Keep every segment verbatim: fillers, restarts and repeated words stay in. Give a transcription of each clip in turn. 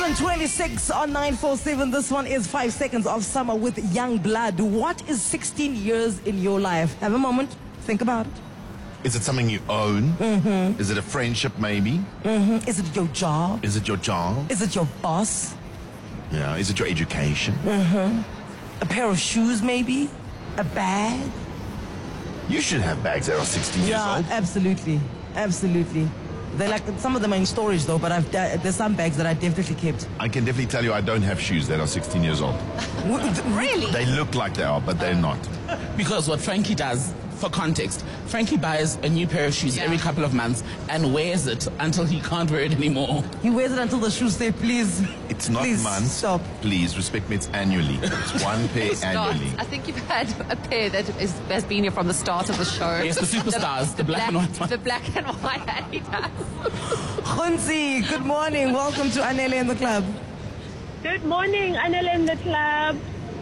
seven twenty-six on nine four seven. This one is Five Seconds of Summer with Young Blood. What is sixteen years in your life? Have a moment. Think about it. Is it something you own? Mm-hmm. Is it a friendship, maybe? Mm-hmm. Is it your job? Is it your job? Is it your boss? Yeah. Is it your education? Mm-hmm. A pair of shoes, maybe? A bag? You should have bags that are sixteen Yeah, years old. absolutely. Absolutely. They're like, some of them are in storage though, but I've there's some bags that I definitely kept. I can definitely tell you I don't have shoes that are sixteen years old. Really? They look like they are, but they're not. Because what Frankie does, for context, Frankie buys a new pair of shoes yeah. every couple of months and wears it until he can't wear it anymore. He wears it until the shoes say, please. It's not please months. Stop. Please, respect me, it's annually. It's one pair it's annually. Not. I think you've had a pair that is, has been here from the start of the show. Yes, the superstars, the, the, black, black and white one. The black and white Adidas. Khunsi, good morning. Welcome to Anele in the Club. Good morning, Anele in the Club.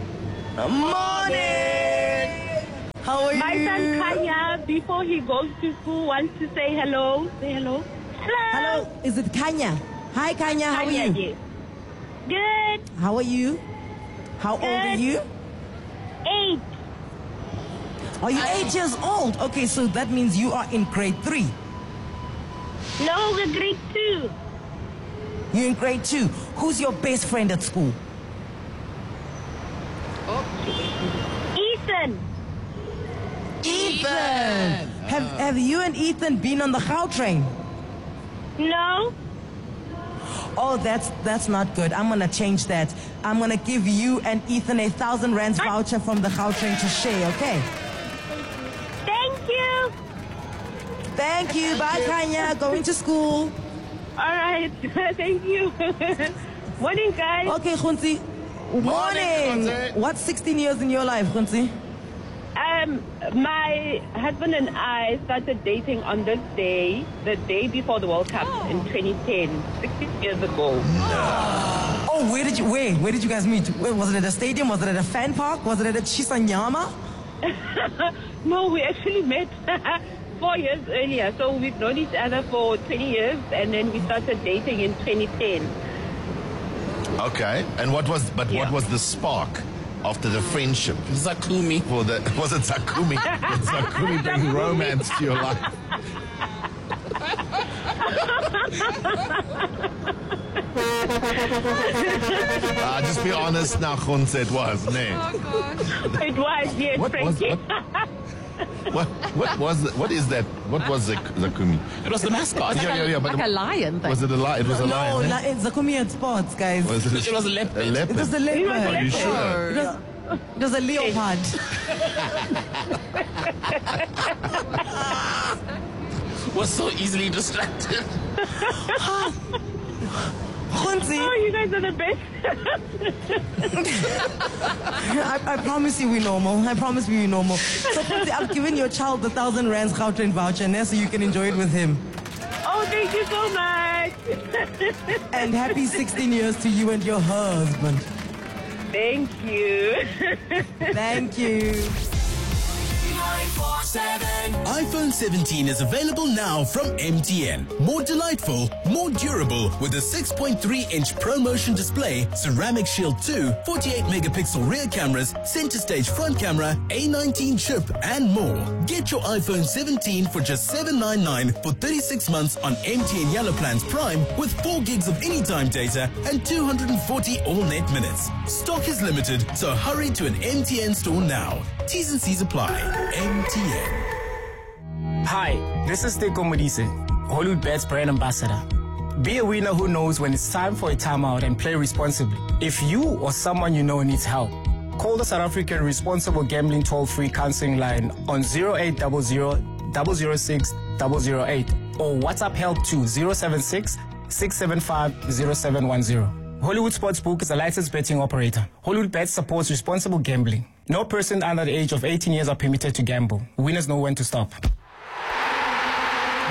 Morning. How are My you? My son Kanya, before he goes to school, wants to say hello. Say hello. Hello. Hello. Is it Kanya? Hi, Kanya. How Kanya, are you? yes. Good. How are you? How Good. old are you? Eight. Are you eight years old? Okay, so that means you are in grade three. No, we're grade two. You're in grade two. Who's your best friend at school? Oh. Ethan. Ethan! Have have you and Ethan been on the Gautrain? No. Oh, that's that's not good. I'm gonna change that. I'm gonna give you and Ethan a thousand rands voucher from the Gautrain to share, okay? Thank you. Thank you. Bye, Kanya. Going to school. All right. Thank you. Morning, guys. Okay, Khunsi. Morning. Morning. What's sixteen years in your life, Khunsi? Um, my husband and I started dating on this day, the day before the World Cup oh. in twenty ten, sixteen years ago. No. Oh, where did you, where, where did you guys meet? Where, was it at a stadium? Was it at a fan park? Was it at a Chisanyama? No, we actually met four years earlier. So we've known each other for twenty years, and then we started dating in twenty ten. Okay, and what was, but yeah. what was the spark after the friendship? Zakumi. For the, was it Zakumi? Did Zakumi bring romance to your life? uh, just be honest now, Khunsi, it was, no. Oh, God. It was, yes, what Frankie. Was, what, what, what was, the, what is that? What was the Zakumi? It was the mascot. Like, yeah, yeah, yeah, but like a lion thing. Was it a lion? It was a no, lion. No, eh? Zakumi had spots, guys. Was it, a, it was a leopard. A leopard. It was a leopard. Are you sure? It was, it was a leopard. Was so easily distracted. Khunsi. Oh, you guys are the best. I, I promise you we're normal. I promise you we're normal. So Khunsi, I've given your child the thousand rands Gautrain voucher now so you can enjoy it with him. Oh, thank you so much. And happy sixteen years to you and your husband. Thank you. Thank you. iPhone seventeen is available now from M T N. More delightful, more durable with a six point three inch ProMotion display, Ceramic Shield two, forty-eight megapixel rear cameras, center stage front camera, A nineteen chip and more. Get your iPhone seventeen for just seven ninety-nine for thirty-six months on M T N Yellow Plans Prime with four gigs of anytime data and two hundred forty all-net minutes. Stock is limited, so hurry to an M T N store now. T's and C's apply. M T N. Hi, this is Teko Modise, Hollywood Bet's brand ambassador. Be a winner who knows when it's time for a timeout and play responsibly. If you or someone you know needs help, call the South African Responsible Gambling Toll-Free Counseling Line on zero eight zero zero, zero zero six, zero zero eight or WhatsApp help to zero seven six, six seven five, zero seven one zero. Hollywood Sportsbook is a licensed betting operator. Hollywood Bet supports responsible gambling. No person under the age of eighteen years are permitted to gamble. Winners know when to stop.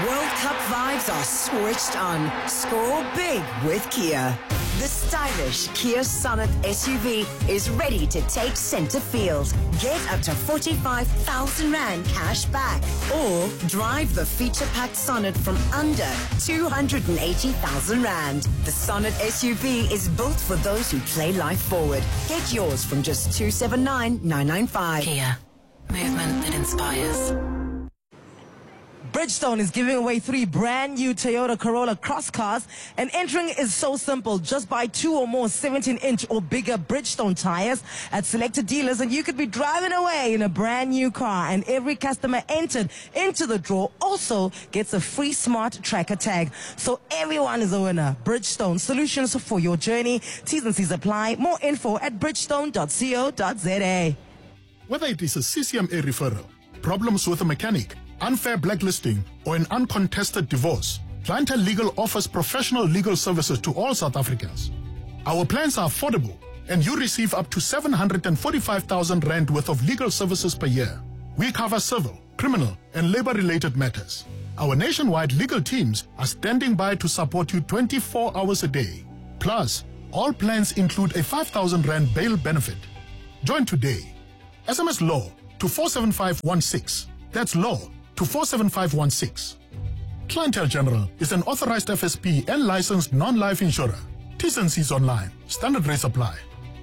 World Cup vibes are switched on. Score big with Kia. The stylish Kia Sonet S U V is ready to take center field. Get up to forty-five thousand rand cash back. Or drive the feature-packed Sonet from under two hundred eighty thousand rand. The Sonet S U V is built for those who play life forward. Get yours from just two seven nine nine nine five. Kia. Movement that inspires. Bridgestone is giving away three brand new Toyota Corolla Cross cars, and entering is so simple. Just buy two or more seventeen inch or bigger Bridgestone tires at selected dealers and you could be driving away in a brand new car. And every customer entered into the draw also gets a free smart tracker tag. So everyone is a winner. Bridgestone, solutions for your journey. T's and C's apply. More info at bridgestone dot co dot za. Whether it is a C C M A referral, problems with a mechanic, unfair blacklisting, or an uncontested divorce, Clientele Legal offers professional legal services to all South Africans. Our plans are affordable, and you receive up to seven hundred forty-five thousand rand worth of legal services per year. We cover civil, criminal, and labor-related matters. Our nationwide legal teams are standing by to support you twenty-four hours a day. Plus, all plans include a five thousand rand bail benefit. Join today. S M S LAW to four seven five one six. That's law to four seven five one six. Clientele General is an authorized F S P and licensed non-life insurer. T's and C's online. Standard rates apply.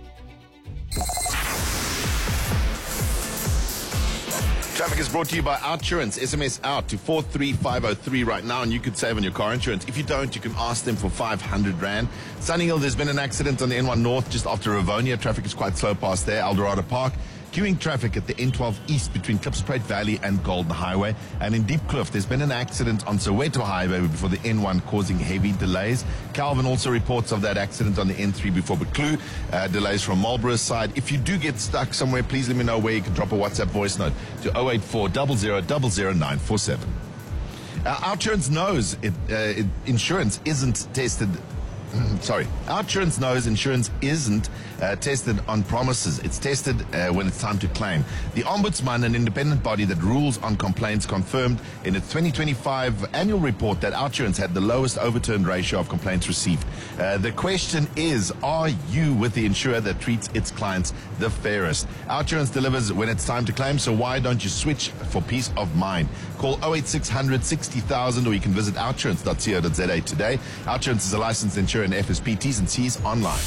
Traffic is brought to you by Outsurance. S M S out to four three five oh three right now and you could save on your car insurance. If you don't, you can ask them for five hundred rand. Sunninghill, there's been an accident on the N one North just after Rivonia. Traffic is quite slow past there. Eldorado Park. Queuing traffic at the N twelve East between Klipspruit Valley and Golden Highway. And in Deep Cliff, there's been an accident on Soweto Highway before the N one causing heavy delays. Calvin also reports of that accident on the N three before Buccleuch. Uh, delays from Marlborough's side. If you do get stuck somewhere, please let me know where. You can drop a WhatsApp voice note to zero eight four zero zero zero zero nine four seven. Uh, Outsurance knows it, uh, it, insurance isn't tested. Sorry, Outsurance knows insurance isn't uh, tested on promises. It's tested uh, when it's time to claim. The Ombudsman, an independent body that rules on complaints, confirmed in its twenty twenty-five annual report that Outsurance had the lowest overturned ratio of complaints received. Uh, the question is, are you with the insurer that treats its clients the fairest? Outsurance delivers when it's time to claim, so why don't you switch for peace of mind? Call zero eight six hundred sixty thousand or you can visit outsurance dot co dot za today. Outsurance is a licensed insurer and F S P. T's and C's online.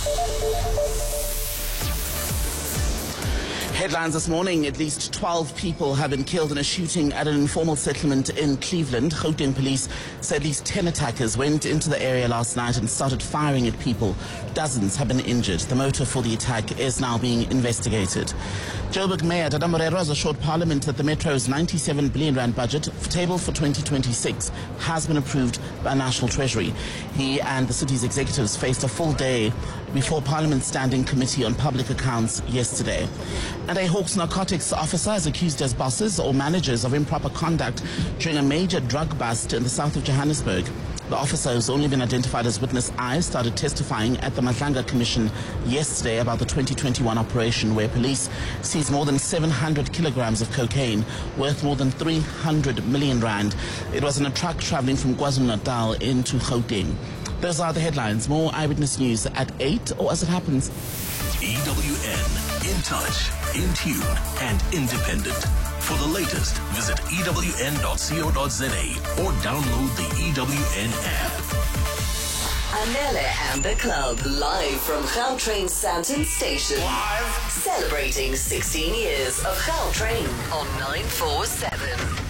Headlines this morning, at least twelve people have been killed in a shooting at an informal settlement in Cleveland. Gauteng police say at least ten attackers went into the area last night and started firing at people. Dozens have been injured. The motive for the attack is now being investigated. Joburg Mayor Dada Morero has assured Parliament that the Metro's ninety-seven billion rand budget tabled for twenty twenty-six has been approved by National Treasury. He and the city's executives faced a full day before Parliament's Standing Committee on Public Accounts yesterday. And a Hawks narcotics officer is accused as bosses or managers of improper conduct during a major drug bust in the south of Johannesburg. The officer, who's only been identified as witness I, started testifying at the Matlanga Commission yesterday about the twenty twenty-one operation where police seized more than seven hundred kilograms of cocaine worth more than three hundred million rand. It was in a truck traveling from KwaZulu-Natal into Gauteng. Those are the headlines. More Eyewitness News at eight or as it happens. E W N, in touch, in tune, and independent. For the latest, visit E W N dot co dot za or download the E W N app. Anele and the Club, live from Gautrain Sandton Station. Live. Celebrating sixteen years of Gautrain on nine four seven.